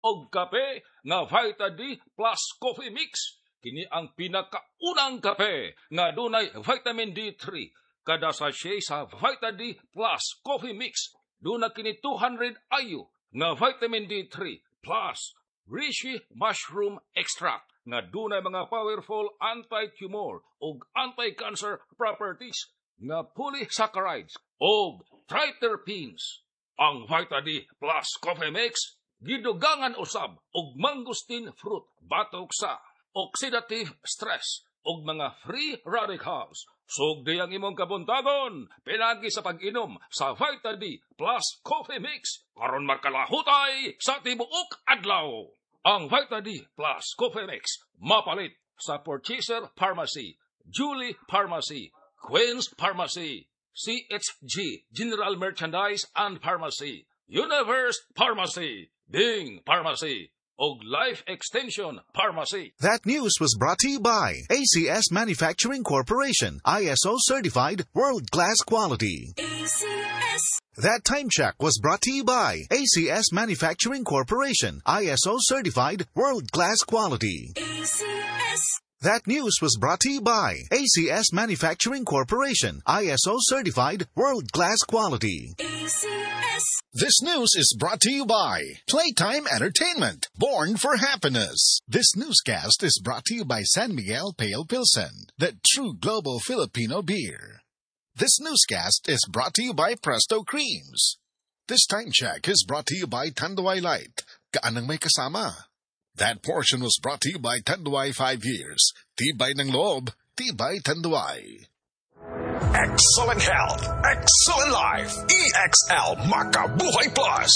og kape nga Vita D plus Coffee Mix. Kini ang pinakaunang kape nga dunay vitamin D3. Kada sachet sa Vita D plus Coffee Mix duna kini 200 IU nga vitamin D3 plus Reishi Mushroom Extract nga dunay mga powerful anti-tumor ug anti-cancer properties nga polysaccharides ug triterpenes. Ang Vita D plus Coffee Mix gidugangan usab og mangosteen fruit batok sa oxidative stress ug mga free radicals. Sugdi ang imong kabuntagon pinagi sa pag-inom sa Vita D plus Coffee Mix karon makalahutay sa tibuok adlaw. Ang Vita D plus Coffee Mix mapalit sa Purchaser Pharmacy, Julie Pharmacy, Queen's Pharmacy, CHG General Merchandise and Pharmacy, Universe Pharmacy, Ding Pharmacy, og Life Extension Pharmacy. That news was brought to you by ACS Manufacturing Corporation, ISO certified world-class quality. ACS. That time check was brought to you by ACS Manufacturing Corporation, ISO certified world-class quality. ACS. That news was brought to you by ACS Manufacturing Corporation, ISO certified world-class quality. ACS. This news is brought to you by Playtime Entertainment, born for happiness. This newscast is brought to you by San Miguel Pale Pilsen, the true global Filipino beer. This newscast is brought to you by Presto Creams. This time check is brought to you by Tanduay Light, kaanang may kasama. That portion was brought to you by Tanduay 5 years. Tibay ng loob, tibay Tanduay. Excellent health, excellent life. EXL Makabuhay Plus.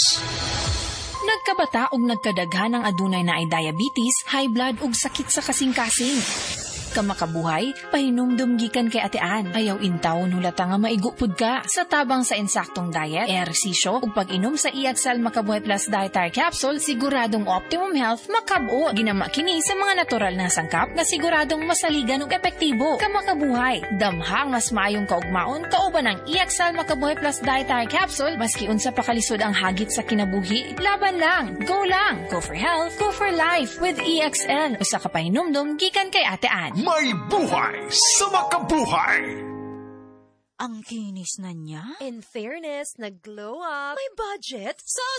Nagkabata og nagkadaghan ng adunay na ay diabetes, high blood ug sakit sa kasing-kasing. Kamakabuhay, pahinumdum gikan kay atean. Ayaw intaw nulata nga maigupod ka. Sa tabang sa insaktong diet, ehersisyo ug pag-inom sa EXL Makabuhay Plus Dietary Capsule, siguradong optimum health makabuo. Ginama kini sa mga natural na sangkap na siguradong masaligan ug epektibo. Kamakabuhay, damhang mas maayong kaugmaon kauban ang EXL Makabuhay Plus Dietary Capsule maski unsa pa kalisod ang hagit sa kinabuhi. Laban lang, go for health, go for life with EXL. Usa ka pahinumdum gikan kay atean. May buhay sa makabuhay. Ang kinis na niya. In fairness, nag-glow up. May budget sa